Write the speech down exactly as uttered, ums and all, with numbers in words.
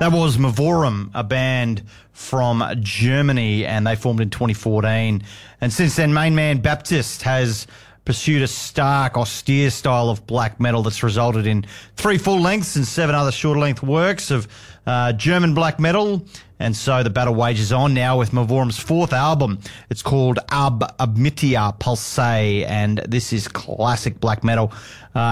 That was Mavorum, a band from Germany, and they formed in twenty fourteen. And since then, Main Man Baptist has pursued a stark, austere style of black metal that's resulted in three full lengths and seven other shorter length works of uh, German black metal. And so the battle wages on now with Mavorum's fourth album. It's called Ab Admitia Pulse, and this is classic black metal. Uh,